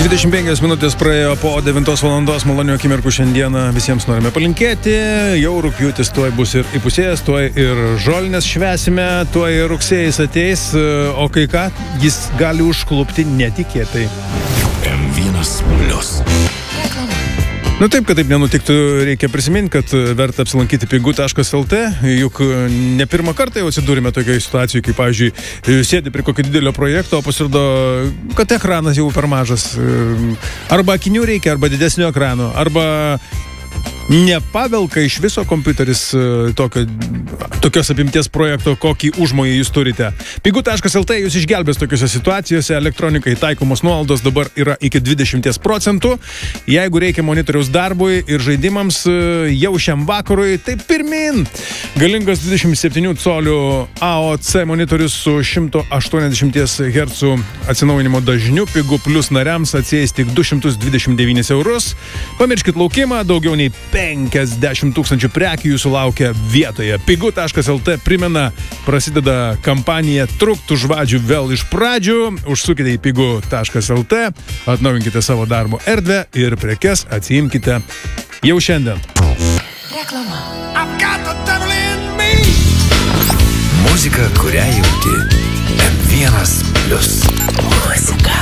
25 minutės praėjo po 9 valandos, malonių akimirkų šiandieną visiems norime palinkėti. Jau rugpjūtis tuoj bus ir įpusėjęs, tuoj ir žolinės švęsime, tuoj ir rugsėjais ateis, o kai ką, jis gali užklupti netikėtai. M1+. Nu taip, kad taip nenutiktų, reikia prisiminti, kad verta apsilankyti pigu.lt, juk ne pirmą kartą jau atsidūrime tokioje situacijoje, kaip, pavyzdžiui, sėdi prie kokio didelio projekto, o pasirodo, kad ekranas jau per mažas. Arba akinių reikia, arba didesnio ekrano, arba nepavelka iš viso kompiuteris tokios apimties projekto, kokį užmojį jūs turite. Pigu.lt jūs išgelbės tokiose situacijose, elektronikai taikomos nuolaidos dabar yra iki 20%. Jeigu reikia monitoriaus darbui ir žaidimams jau šiam vakarui, tai pirmin! Galingas 27 colių AOC monitorius su 180 Hz atsinaujinimo dažniu Pigu Plus nariams atsieis tik 229 eurus. Pamirškit laukimą, daugiau nei 50 000 prekių jūsų laukia vietoje. Pigu.lt primena, prasideda kampanija Truktų žvadžių vėl iš pradžių. Užsukite į Pigu.lt, atnaujinkite savo darbo erdvę ir prekes atsiimkite jau šiandien. Reklama. Muzika, kurią jauti. M1+. Muzika.